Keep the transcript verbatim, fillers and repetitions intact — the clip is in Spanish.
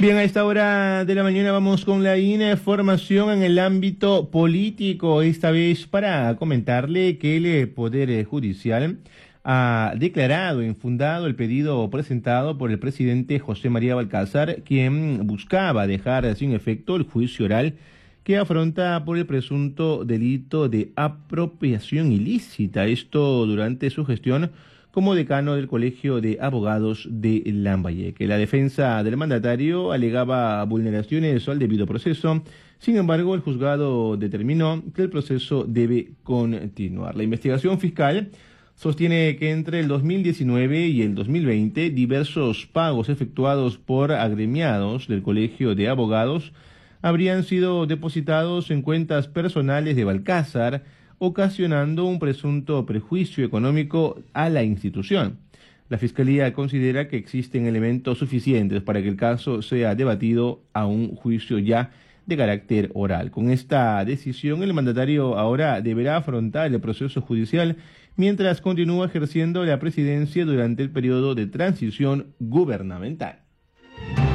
Bien, a esta hora de la mañana vamos con la información en el ámbito político, esta vez para comentarle que el Poder Judicial ha declarado infundado el pedido presentado por el presidente José María Balcázar, quien buscaba dejar sin efecto el juicio oral que afronta por el presunto delito de apropiación ilícita, esto durante su gestión como decano del Colegio de Abogados de Lambayeque. La defensa del mandatario alegaba vulneraciones al debido proceso. Sin embargo, el juzgado determinó que el proceso debe continuar. La investigación fiscal sostiene que entre el dos mil diecinueve y el dos mil veinte diversos pagos efectuados por agremiados del Colegio de Abogados habrían sido depositados en cuentas personales de Balcázar, ocasionando un presunto perjuicio económico a la institución. La Fiscalía considera que existen elementos suficientes para que el caso sea debatido a un juicio ya de carácter oral. Con esta decisión, el mandatario ahora deberá afrontar el proceso judicial mientras continúa ejerciendo la presidencia durante el periodo de transición gubernamental.